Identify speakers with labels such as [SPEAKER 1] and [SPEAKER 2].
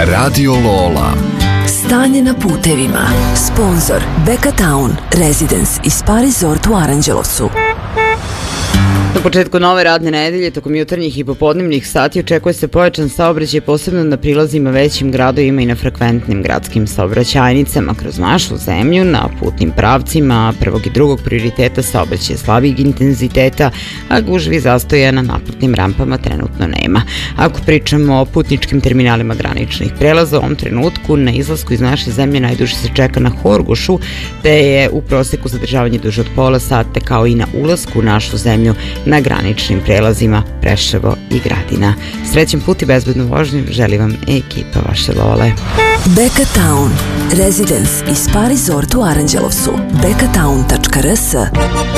[SPEAKER 1] Radio Lola.
[SPEAKER 2] Stanje na putevima. Sponzor Beka Town Residence i Spa Resort u Aranđelovcu.
[SPEAKER 3] Na početku nove radne nedelje, tokom jutarnjih i popodnevnih sati, očekuje se pojačan saobraćaj, posebno na prilazima većim gradovima i na frekventnim gradskim saobraćajnicama kroz našu zemlju. Na putnim pravcima prvog i drugog prioriteta saobraćaj slabijeg intenziteta, a gužvi zastoja na naputnim rampama trenutno nema. Ako pričamo o putničkim terminalima graničnih prelaza, u ovom trenutku na izlasku iz naše zemlje najduže se čeka na Horgošu, te je u proseku zadržavanje duže od pola sata, kao i na ulasku u našu zemlju na graničnim prelazima Preševo i Gradina. Srećan put i bezbednu vožnju želi vam ekipa vaše Lole.
[SPEAKER 2] Beka Town Residence i Spa Resort u Aranđelovcu. bekatown.rs